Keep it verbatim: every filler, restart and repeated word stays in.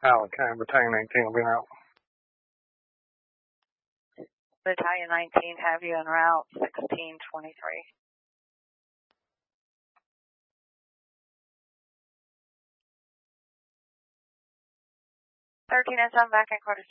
Okay, Battalion nineteen will be out. Battalion nineteen, have you en route, sixteen twenty-three. thirteen and seven back in quarters.